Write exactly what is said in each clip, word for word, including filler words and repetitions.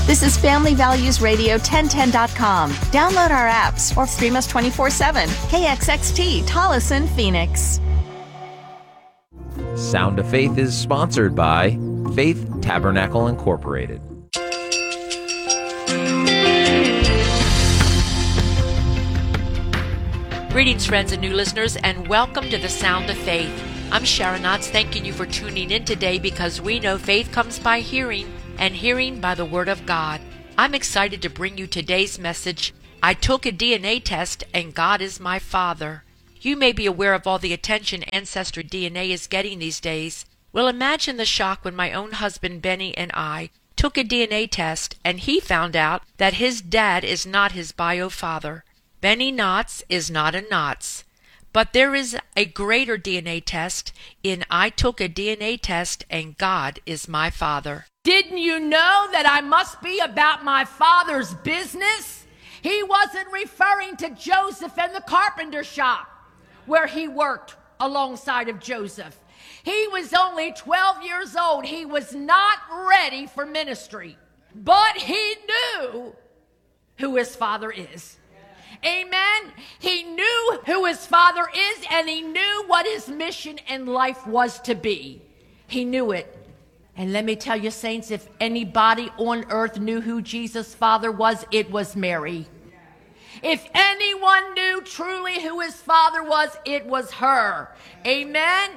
This is Family Values Radio ten ten dot com. Download our apps or stream us twenty-four seven. K X X T, Tolleson, Phoenix. Sound of Faith is sponsored by Faith Tabernacle Incorporated. Greetings, friends and new listeners, and welcome to the Sound of Faith. I'm Sharon Knotts, thanking you for tuning in today because we know faith comes by hearing, and hearing by the Word of God. I'm excited to bring you today's message. I took a D N A test, and God is my Father. You may be aware of all the attention Ancestry D N A is getting these days. Well, imagine the shock when my own husband Benny and I took a D N A test, and he found out that his dad is not his bio father. Benny Knotts is not a Knotts. But there is a greater D N A test in I took a D N A test and God is my Father. Didn't you know that I must be about my Father's business? He wasn't referring to Joseph and the carpenter shop where he worked alongside of Joseph. He was only twelve years old. He was not ready for ministry, but he knew who his father is. Amen. He knew who his father is, and he knew what his mission in life was to be. He knew it. And let me tell you, saints, if anybody on earth knew who Jesus' father was, it was Mary. If anyone knew truly who his father was, it was her. Amen.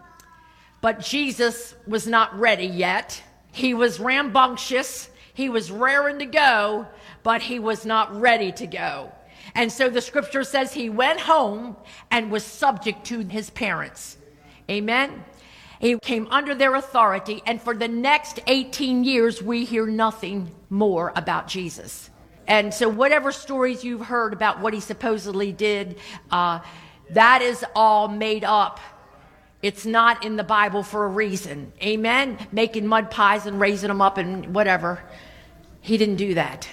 But Jesus was not ready yet. He was rambunctious. He was raring to go, but he was not ready to go. And so the scripture says he went home and was subject to his parents. Amen. He came under their authority. And for the next eighteen years, we hear nothing more about Jesus. And so whatever stories you've heard about what he supposedly did, uh, that is all made up. It's not in the Bible for a reason. Amen. Making mud pies and raising them up and whatever. He didn't do that.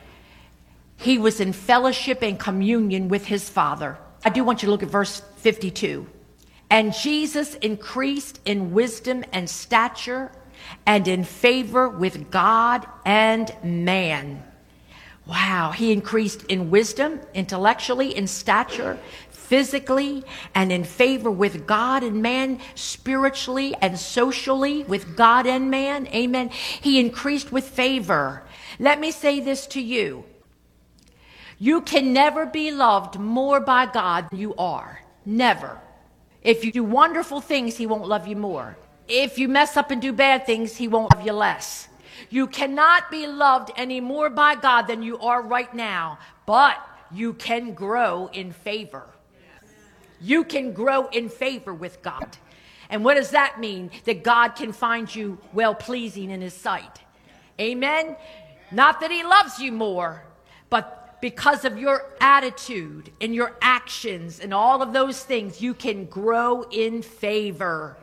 He was in fellowship and communion with his Father. I do want you to look at verse fifty-two. And Jesus increased in wisdom and stature and in favor with God and man. Wow, he increased in wisdom, intellectually, in stature, physically, and in favor with God and man, spiritually and socially with God and man. Amen. He increased with favor. Let me say this to you. You can never be loved more by God than you are. Never. If you do wonderful things, he won't love you more. If you mess up and do bad things, he won't love you less. You cannot be loved any more by God than you are right now, but you can grow in favor. You can grow in favor with God. And what does that mean? That God can find you well-pleasing in his sight. Amen? Not that he loves you more, but because of your attitude and your actions and all of those things, you can grow in favor.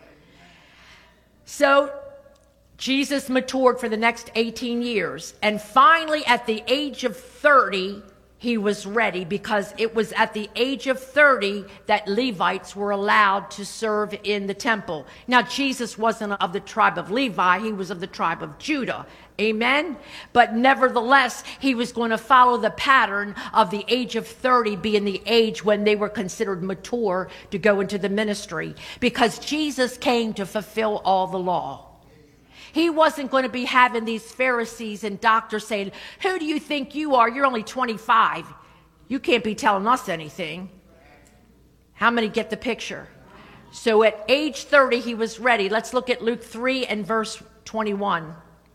So Jesus matured for the next eighteen years. And finally, at the age of thirty, he was ready, because it was at the age of thirty that Levites were allowed to serve in the temple. Now, Jesus wasn't of the tribe of Levi. He was of the tribe of Judah. Amen. But nevertheless, he was going to follow the pattern of the age of thirty being the age when they were considered mature to go into the ministry, because Jesus came to fulfill all the law. He wasn't going to be having these Pharisees and doctors saying, who do you think you are? You're only twenty-five. You can't be telling us anything. How many get the picture? So at age thirty, he was ready. Let's look at Luke three and verse twenty-one.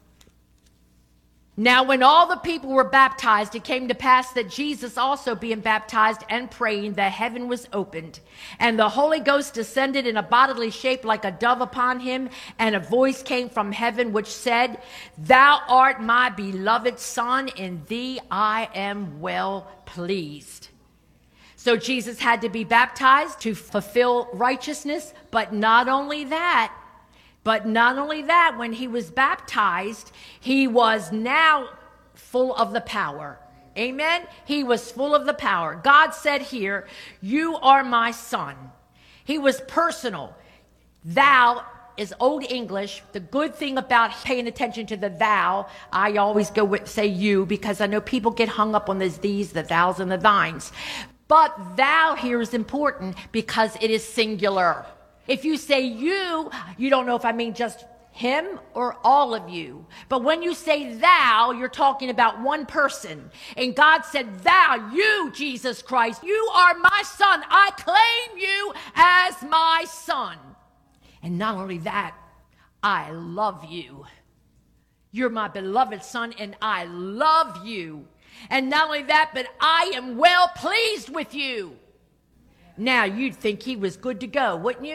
Now, when all the people were baptized, it came to pass that Jesus also being baptized and praying, the heaven was opened, and the Holy Ghost descended in a bodily shape like a dove upon him, and a voice came from heaven which said, Thou art my beloved Son, in thee I am well pleased. So Jesus had to be baptized to fulfill righteousness, but not only that, But not only that, when he was baptized, he was now full of the power. Amen? He was full of the power. God said here, you are my son. He was personal. Thou is Old English. The good thing about paying attention to the thou, I always go with say you, because I know people get hung up on these these, the thous, and the thines. But thou here is important because it is singular. If you say you, you don't know if I mean just him or all of you. But when you say thou, you're talking about one person. And God said, thou, you, Jesus Christ, you are my son. I claim you as my son. And not only that, I love you. You're my beloved son, and I love you. And not only that, but I am well pleased with you. Now, you'd think he was good to go, wouldn't you?